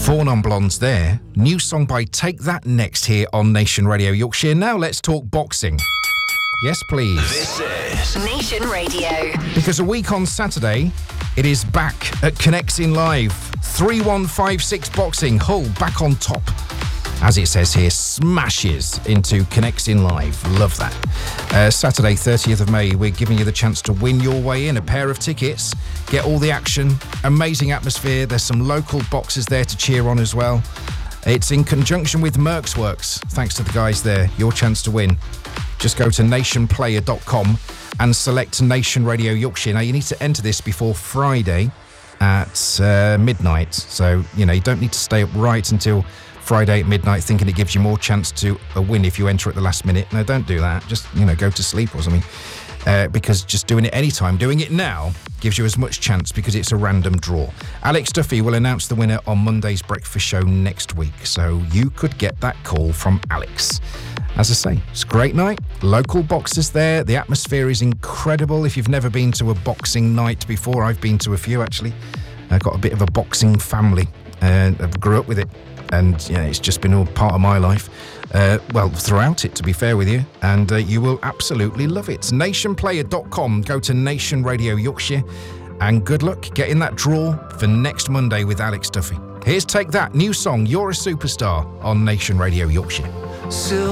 Four Non-Blondes there. New song by Take That next here on Nation Radio Yorkshire. Now let's talk boxing. Yes, please. This is Nation Radio. Because a week on Saturday, it is back at Connecting Live. 3156 Boxing, Hull back on top. As it says here, smashes into Connecting Live. Love that. Saturday, 30th of May, we're giving you the chance to win your way in. A pair of tickets, get all the action, amazing atmosphere. There's some local boxers there to cheer on as well. It's in conjunction with Merck's Works. Thanks to the guys there. Your chance to win. Just go to nationplayer.com and select Nation Radio Yorkshire. Now, you need to enter this before Friday at midnight. So, you don't need to stay up right until Friday at midnight thinking it gives you more chance to win if you enter at the last minute. No, don't do that. Just, go to sleep or something. Because just doing it anytime, doing it now, gives you as much chance because it's a random draw. Alex Duffy will announce the winner on Monday's breakfast show next week. So you could get that call from Alex. As I say, it's a great night. Local boxers there. The atmosphere is incredible. If you've never been to a boxing night before, I've been to a few actually. I've got a bit of a boxing family and I grew up with it. And it's just been all part of my life. Throughout it, to be fair with you. And you will absolutely love it. Nationplayer.com. Go to Nation Radio Yorkshire. And good luck getting that draw for next Monday with Alex Duffy. Here's Take That, new song, You're a Superstar, on Nation Radio Yorkshire.